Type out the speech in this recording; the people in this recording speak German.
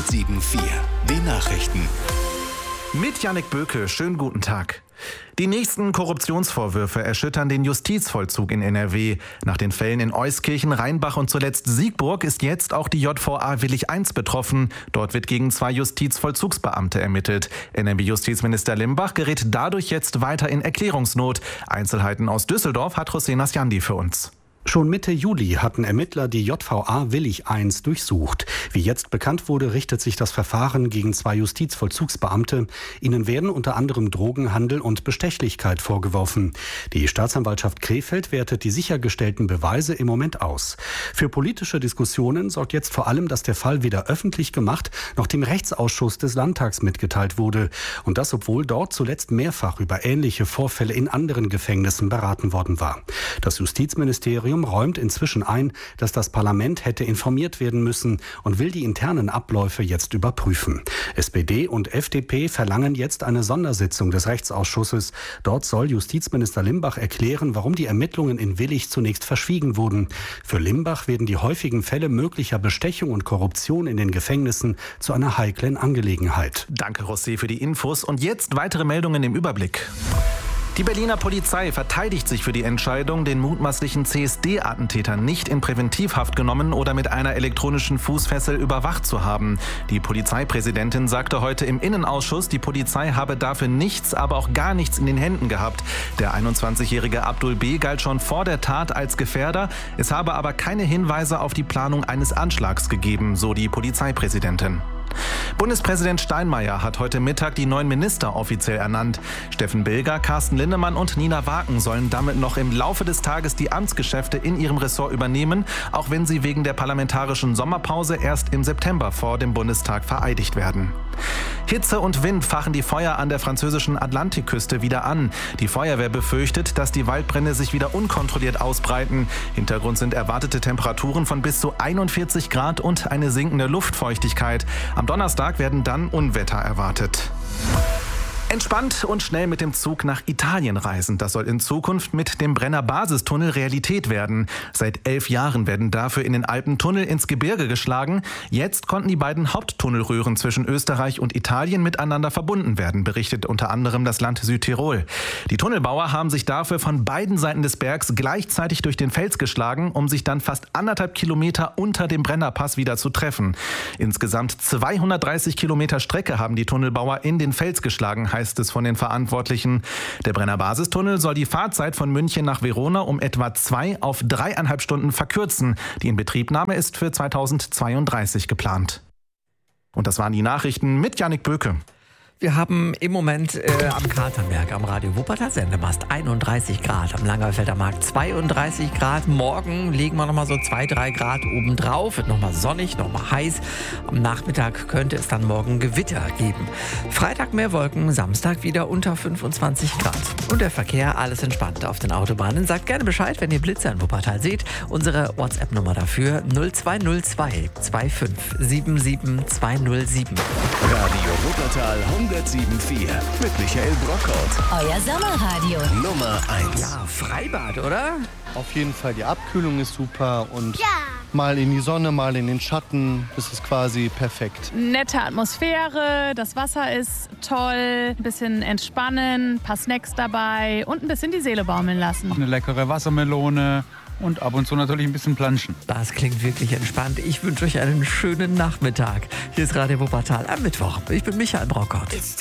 107.4. Die Nachrichten. Mit Jannik Böke, schönen guten Tag. Die nächsten Korruptionsvorwürfe erschüttern den Justizvollzug in NRW. Nach den Fällen in Euskirchen, Rheinbach und zuletzt Siegburg ist jetzt auch die JVA Willich I betroffen. Dort wird gegen 2 Justizvollzugsbeamte ermittelt. NRW-Justizminister Limbach gerät dadurch jetzt weiter in Erklärungsnot. Einzelheiten aus Düsseldorf hat José Nasjandi für uns. Schon Mitte Juli hatten Ermittler die JVA Willich I durchsucht. Wie jetzt bekannt wurde, richtet sich das Verfahren gegen 2 Justizvollzugsbeamte. Ihnen werden unter anderem Drogenhandel und Bestechlichkeit vorgeworfen. Die Staatsanwaltschaft Krefeld wertet die sichergestellten Beweise im Moment aus. Für politische Diskussionen sorgt jetzt vor allem, dass der Fall weder öffentlich gemacht noch dem Rechtsausschuss des Landtags mitgeteilt wurde. Und das, obwohl dort zuletzt mehrfach über ähnliche Vorfälle in anderen Gefängnissen beraten worden war. Das Justizministerium räumt inzwischen ein, dass das Parlament hätte informiert werden müssen und will die internen Abläufe jetzt überprüfen. SPD und FDP verlangen jetzt eine Sondersitzung des Rechtsausschusses. Dort soll Justizminister Limbach erklären, warum die Ermittlungen in Willich zunächst verschwiegen wurden. Für Limbach werden die häufigen Fälle möglicher Bestechung und Korruption in den Gefängnissen zu einer heiklen Angelegenheit. Danke, José, für die Infos. Und jetzt weitere Meldungen im Überblick. Die Berliner Polizei verteidigt sich für die Entscheidung, den mutmaßlichen CSD-Attentäter nicht in Präventivhaft genommen oder mit einer elektronischen Fußfessel überwacht zu haben. Die Polizeipräsidentin sagte heute im Innenausschuss, die Polizei habe dafür nichts, aber auch gar nichts in den Händen gehabt. Der 21-jährige Abdul B. galt schon vor der Tat als Gefährder. Es habe aber keine Hinweise auf die Planung eines Anschlags gegeben, so die Polizeipräsidentin. Bundespräsident Steinmeier hat heute Mittag die neuen Minister offiziell ernannt. Steffen Bilger, Carsten Linnemann und Nina Waken sollen damit noch im Laufe des Tages die Amtsgeschäfte in ihrem Ressort übernehmen, auch wenn sie wegen der parlamentarischen Sommerpause erst im September vor dem Bundestag vereidigt werden. Hitze und Wind fachen die Feuer an der französischen Atlantikküste wieder an. Die Feuerwehr befürchtet, dass die Waldbrände sich wieder unkontrolliert ausbreiten. Hintergrund sind erwartete Temperaturen von bis zu 41 Grad und eine sinkende Luftfeuchtigkeit. Am Donnerstag werden dann Unwetter erwartet. Entspannt und schnell mit dem Zug nach Italien reisen. Das soll in Zukunft mit dem Brenner-Basistunnel Realität werden. Seit 11 Jahren werden dafür in den Alpen Tunnel ins Gebirge geschlagen. Jetzt konnten die beiden Haupttunnelröhren zwischen Österreich und Italien miteinander verbunden werden, berichtet unter anderem das Land Südtirol. Die Tunnelbauer haben sich dafür von beiden Seiten des Bergs gleichzeitig durch den Fels geschlagen, um sich dann fast 1,5 Kilometer unter dem Brennerpass wieder zu treffen. Insgesamt 230 Kilometer Strecke haben die Tunnelbauer in den Fels geschlagen, heißt es von den Verantwortlichen. Der Brenner-Basistunnel soll die Fahrzeit von München nach Verona um etwa 2 auf 3,5 Stunden verkürzen. Die Inbetriebnahme ist für 2032 geplant. Und das waren die Nachrichten mit Jannik Böke. Wir haben im Moment am Katernberg am Radio Wuppertal Sendemast 31 Grad, am Langerfelder Markt 32 Grad. Morgen legen wir nochmal so 2-3 Grad obendrauf, wird nochmal sonnig, nochmal heiß. Am Nachmittag könnte es dann morgen Gewitter geben. Freitag mehr Wolken, Samstag wieder unter 25 Grad. Und der Verkehr, alles entspannt auf den Autobahnen. Sagt gerne Bescheid, wenn ihr Blitzer in Wuppertal seht. Unsere WhatsApp-Nummer dafür 0202 25 77 207. Radio Wuppertal 107.4 mit Michael Brockhaut. Euer Sommerradio. Nummer 1. Ja, Freibad, oder? Auf jeden Fall, die Abkühlung ist super und mal in die Sonne, mal in den Schatten, das ist quasi perfekt. Nette Atmosphäre, das Wasser ist toll, ein bisschen entspannen, ein paar Snacks dabei und ein bisschen die Seele baumeln lassen. Eine leckere Wassermelone und ab und zu natürlich ein bisschen planschen. Das klingt wirklich entspannt. Ich wünsche euch einen schönen Nachmittag. Hier ist Radio Wuppertal am Mittwoch. Ich bin Michael Brockhaut.